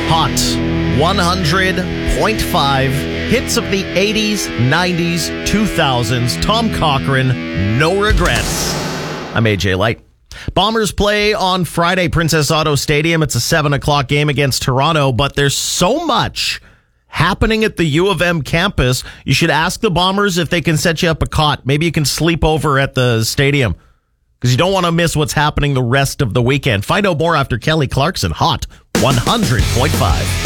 Hot 100.5. Hits of the 80s, 90s, 2000s. Tom Cochrane, no regrets. I'm AJ Light. Bombers play on Friday, Princess Auto Stadium. It's a 7 o'clock game against Toronto, but there's so much happening at the U of M campus. You should ask the Bombers if they can set you up a cot. Maybe you can sleep over at the stadium because you don't want to miss what's happening the rest of the weekend. Find out more after Kelly Clarkson. Hot 100.5.